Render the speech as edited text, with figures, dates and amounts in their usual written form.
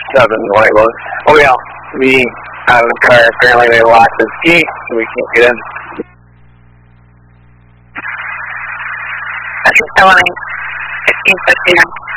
what it was. Oh yeah, we out of the car. Apparently they locked the gate, so we can't get in. That's just 15 15.